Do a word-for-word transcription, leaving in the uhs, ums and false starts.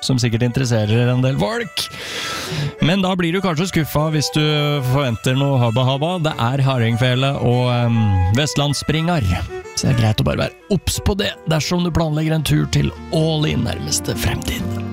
som sikkert interesserer en del folk. Men da blir du kanskje skuffet hvis du forventer noe habba-habba. Det er hardingfele og um, vestlandsspringar. Så det er greit å bare være obs på det dersom du planlegger en tur til Ål i nærmeste fremtid.